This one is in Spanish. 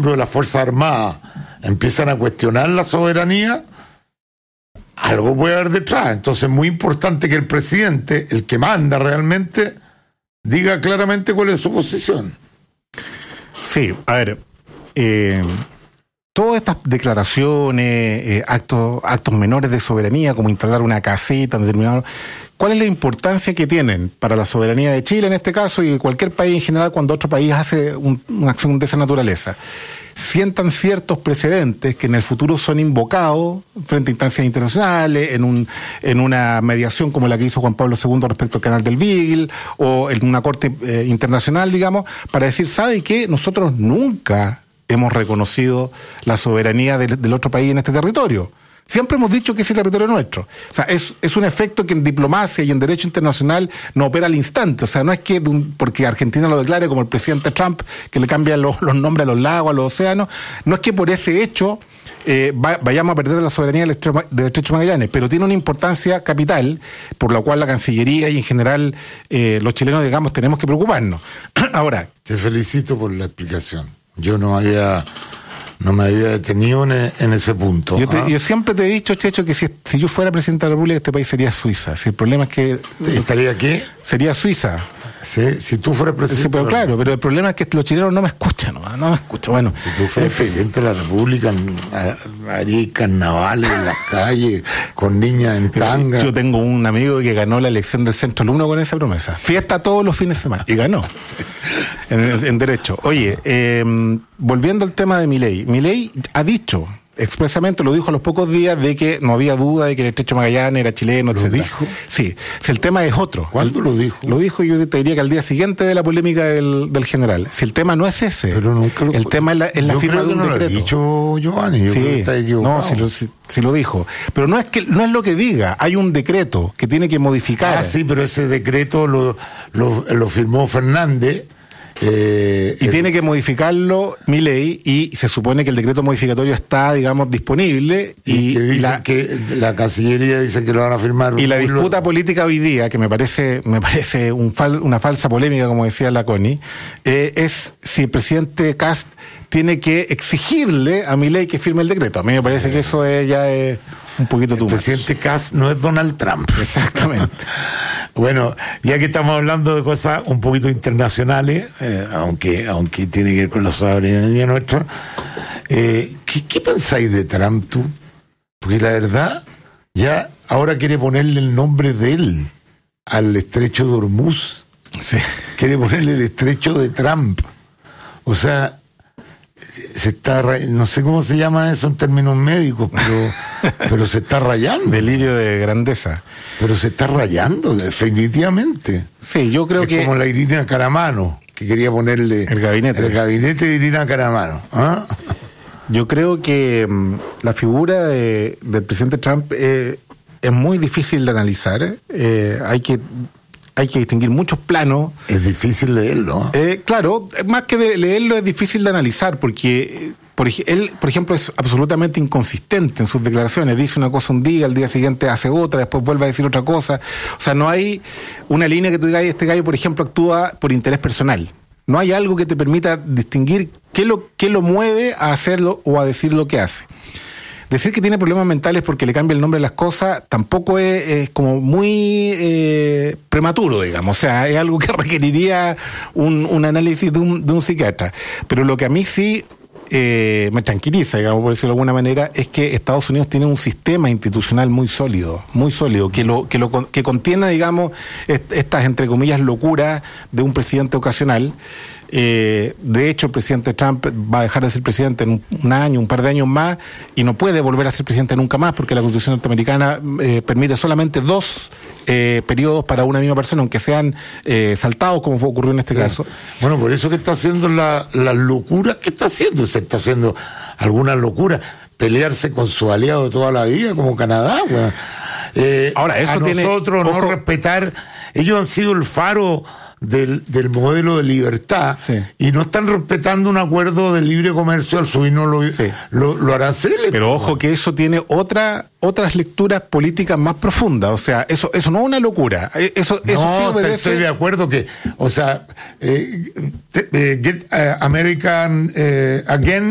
miembros de las Fuerzas Armadas empiezan a cuestionar la soberanía, algo puede haber detrás. Entonces es muy importante que el presidente, el que manda realmente, diga claramente cuál es su posición. Sí, a ver, todas estas declaraciones, actos menores de soberanía, como instalar una caseta en determinado... ¿Cuál es la importancia que tienen para la soberanía de Chile en este caso y de cualquier país en general cuando otro país hace una acción de esa naturaleza? Sientan ciertos precedentes que en el futuro son invocados frente a instancias internacionales, en una mediación como la que hizo Juan Pablo II respecto al canal del Beagle, o en una corte internacional, digamos, para decir, ¿sabe qué? Nosotros nunca hemos reconocido la soberanía del otro país en este territorio. Siempre hemos dicho que ese territorio es nuestro. O sea, es un efecto que en diplomacia y en derecho internacional no opera al instante. O sea, no es que porque Argentina lo declare como el presidente Trump, que le cambia los nombres a los lagos, a los océanos, no es que por ese hecho vayamos a perder la soberanía del Estrecho de Magallanes, pero tiene una importancia capital, por la cual la Cancillería y en general los chilenos, digamos, tenemos que preocuparnos. Ahora, te felicito por la explicación. Yo no me había detenido en ese punto. Yo siempre te he dicho, Checho, que si yo fuera presidente de la República, este país sería Suiza. Si el problema es que... ¿Estaría qué? Sería Suiza. Sí, si tú fueras presidente... Sí, pero claro, pero el problema es que los chilenos no me escuchan, no me escuchan. Bueno, si tú fueras presidente de la República, haría carnavales en las calles, con niñas en tanga. Yo tengo un amigo que ganó la elección del Centro Alumno con esa promesa. Fiesta todos los fines de semana. Y ganó. en derecho. Oye, volviendo al tema de Milei. Milei ha dicho expresamente, lo dijo a los pocos días, de que no había duda de que el Estrecho de Magallanes era chileno, etc. ¿Lo dijo? Sí, si el tema es otro. ¿Cuándo lo dijo? Lo dijo, yo te diría que al día siguiente de la polémica del general. Si el tema no es ese, pero nunca el tema es la firma de un decreto. Lo ha dicho Giovanni, yo creo que está equivocado. No, si lo dijo. Pero no es lo que diga, hay un decreto que tiene que modificar. Ah, sí, pero ese decreto lo firmó Fernández. Y tiene que modificarlo Milei, y se supone que el decreto modificatorio está, digamos, disponible que la Cancillería dice que lo van a firmar. Y la disputa política hoy día, que me parece una falsa polémica, como decía la Connie, es si el presidente Kast tiene que exigirle a Milei que firme el decreto. A mí me parece que eso ya es un poquito too much. El presidente Kast no es Donald Trump. Exactamente. Bueno, ya que estamos hablando de cosas un poquito internacionales, aunque tiene que ver con la soberanía nuestra, ¿qué pensáis de Trump tú? Porque la verdad, ya ahora quiere ponerle el nombre de él al estrecho de Hormuz. Sí. Quiere ponerle el estrecho de Trump. O sea, no sé cómo se llama eso en términos médicos, pero se está rayando. Delirio de grandeza. Pero se está rayando, definitivamente. Sí, yo creo que... Es como la Irina Caramano, que quería ponerle... El gabinete de Irina Caramano. ¿Ah? Yo creo que la figura del presidente Trump es muy difícil de analizar. Hay que distinguir muchos planos. Es difícil leerlo. Claro, más que de leerlo es difícil de analizar, porque él, por ejemplo, es absolutamente inconsistente en sus declaraciones. Dice una cosa un día, al día siguiente hace otra, después vuelve a decir otra cosa. O sea, no hay una línea que tú digas, este gallo, por ejemplo, actúa por interés personal. No hay algo que te permita distinguir qué lo mueve a hacerlo o a decir lo que hace. Decir que tiene problemas mentales porque le cambia el nombre de las cosas tampoco es como muy prematuro, digamos. O sea, es algo que requeriría un análisis de un psiquiatra. Pero lo que a mí sí me tranquiliza, digamos, por decirlo de alguna manera, es que Estados Unidos tiene un sistema institucional muy sólido, que contiene, digamos, estas, entre comillas, locuras de un presidente ocasional. De hecho, el presidente Trump va a dejar de ser presidente en un par de años más, y no puede volver a ser presidente nunca más, porque la Constitución norteamericana permite solamente 2 periodos para una misma persona, aunque sean saltados, como ocurrió en este caso. Bueno, por eso que está haciendo las locuras que está haciendo. Se está haciendo algunas locuras. Pelearse con su aliado de toda la vida, como Canadá. Ahora, eso nosotros no respetar. Ellos han sido el faro del modelo de libertad, sí, y no están respetando un acuerdo de libre comercio al subirnos los aranceles. Pero ojo que eso tiene otras lecturas políticas más profundas. O sea, eso no es una locura. Eso sí obedece... Estoy de acuerdo que, o sea, Get American Again